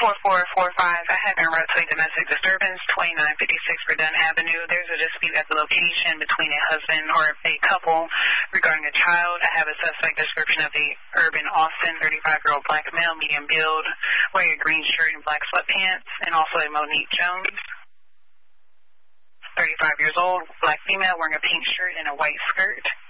4445. I have en route to a domestic disturbance, 2956 Verdun Avenue. There's a dispute at the location between a husband or a couple regarding a child. I have a suspect description of a Urban Austin, 35-year-old black male, medium build, wearing a green shirt and black sweatpants, and also a Monique Jones, 35 years old, black female, wearing a pink shirt and a white skirt.